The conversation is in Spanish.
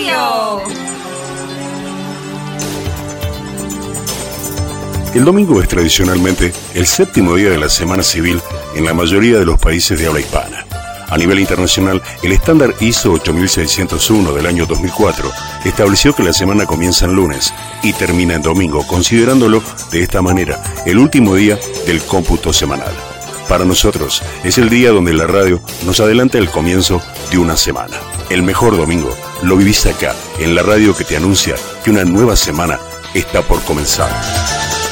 Radio. El domingo es tradicionalmente el séptimo día de la semana civil en la mayoría de los países de habla hispana. A nivel internacional, el estándar ISO 8601 del año 2004 estableció que la semana comienza en lunes y termina en domingo, considerándolo de esta manera el último día del cómputo semanal. Para nosotros es el día donde la radio nos adelanta el comienzo de una semana. El mejor domingo lo vivís acá, en la radio que te anuncia que una nueva semana está por comenzar.